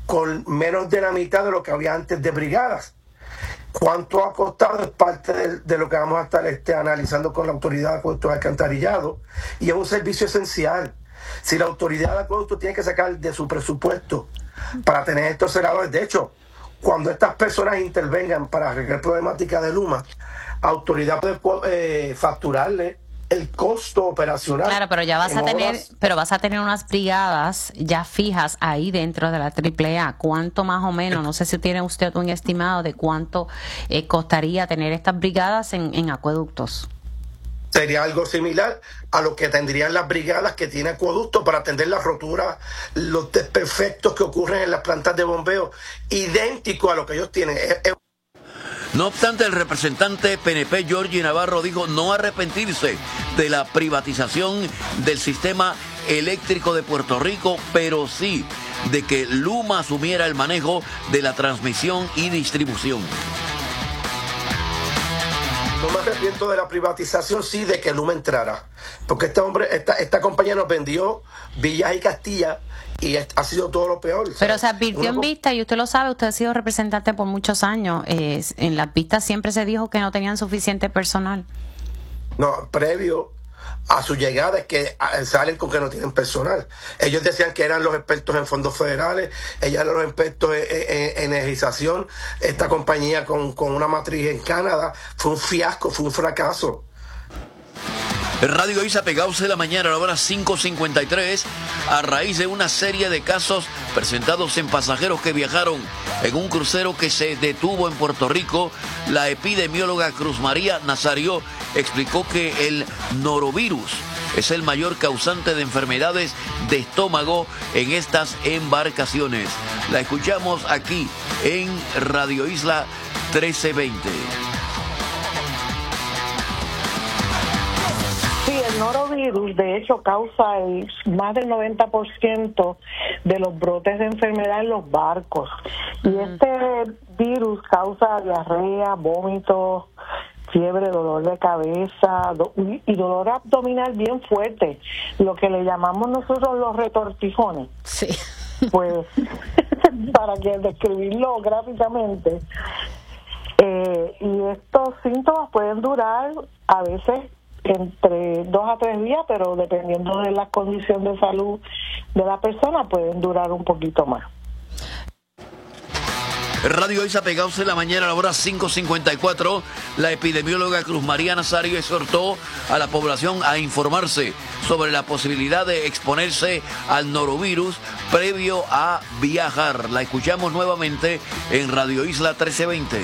con menos de la mitad de lo que había antes de brigadas. ¿Cuánto ha costado? Es parte de lo que vamos a estar analizando con la Autoridad de Acueductos y Alcantarillado, y es un servicio esencial. Si la Autoridad de Acueductos tiene que sacar de su presupuesto para tener estos celadores, de hecho, cuando estas personas intervengan para arreglar problemática de Luma, Autoridad puede facturarle el costo operacional. Claro, pero ya vas a tener unas brigadas ya fijas ahí dentro de la AAA. ¿Cuánto más o menos? No sé si tiene usted un estimado de cuánto costaría tener estas brigadas en acueductos. Sería algo similar a lo que tendrían las brigadas que tiene Acueducto para atender las roturas, los desperfectos que ocurren en las plantas de bombeo, idéntico a lo que ellos tienen. No obstante, el representante PNP Georgie Navarro dijo no arrepentirse de la privatización del sistema eléctrico de Puerto Rico, pero sí de que Luma asumiera el manejo de la transmisión y distribución. No me arrepiento de la privatización, sí, de que Luma entrara. Porque esta compañía nos vendió Villas y Castilla y ha sido todo lo peor. Pero se advirtió en vista, y usted lo sabe, usted ha sido representante por muchos años. En las vistas siempre se dijo que no tenían suficiente personal. No, previo a su llegada es que salen con que no tienen personal. Ellos decían que eran los expertos en fondos federales, ellos eran los expertos en energización. Esta compañía con una matriz en Canadá fue un fiasco, fue un fracaso. Radio Isla Pegados de la mañana a la hora 5:53, a raíz de una serie de casos presentados en pasajeros que viajaron en un crucero que se detuvo en Puerto Rico. La epidemióloga Cruz María Nazario explicó que el norovirus es el mayor causante de enfermedades de estómago en estas embarcaciones. La escuchamos aquí en Radio Isla 1320. Sí, el norovirus de hecho causa más del 90% de los brotes de enfermedad en los barcos. Y este virus causa diarrea, vómitos, fiebre, dolor de cabeza y dolor abdominal bien fuerte, lo que le llamamos nosotros los retortijones. Sí. Pues, para que describirlo gráficamente. Y estos síntomas pueden durar a veces entre 2 a 3 días, pero dependiendo de la condición de salud de la persona, pueden durar un poquito más. Radio Isla Pegados en la mañana a la hora 5:54, la epidemióloga Cruz María Nazario exhortó a la población a informarse sobre la posibilidad de exponerse al norovirus previo a viajar. La escuchamos nuevamente en Radio Isla 1320.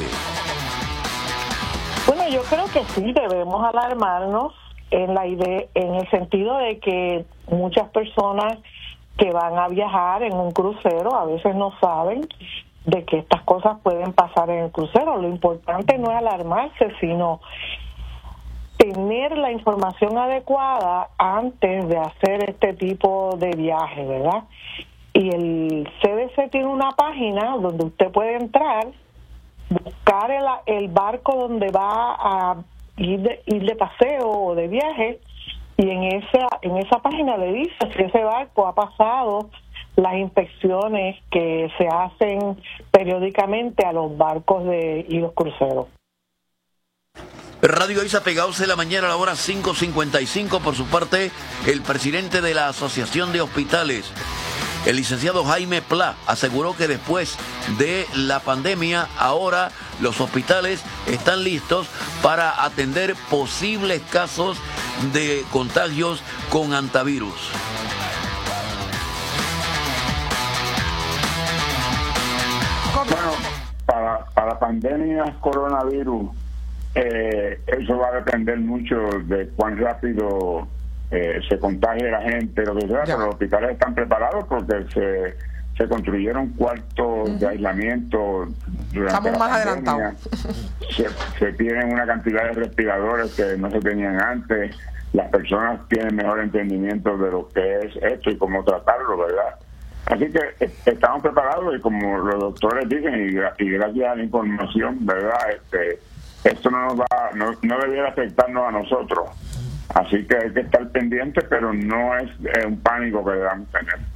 Bueno, yo creo que sí debemos alarmarnos en el sentido de que muchas personas que van a viajar en un crucero a veces no saben de que estas cosas pueden pasar en el crucero. Lo importante no es alarmarse, sino tener la información adecuada antes de hacer este tipo de viaje, ¿verdad? Y el CDC tiene una página donde usted puede entrar, buscar el barco donde va a ir de paseo o de viaje, y en esa página le dice si ese barco ha pasado las inspecciones que se hacen periódicamente a los barcos y los cruceros. Radio Isla Pegados en la mañana a la hora 5:55. Por su parte, el presidente de la Asociación de Hospitales, el licenciado Jaime Pla, aseguró que después de la pandemia, ahora los hospitales están listos para atender posibles casos de contagios con hantavirus. Bueno, para la pandemia coronavirus, eso va a depender mucho de cuán rápido se contagie la gente, lo que sea, pero los hospitales están preparados porque se construyeron cuartos de aislamiento durante Estamos más adelantados. Se tienen una cantidad de respiradores que no se tenían antes. Las personas tienen mejor entendimiento de lo que es esto y cómo tratarlo, ¿verdad? Así que estamos preparados, y como los doctores dicen, y gracias a la información, ¿verdad? Esto no debiera afectarnos a nosotros. Así que hay que estar pendientes, pero no es un pánico que debamos tener.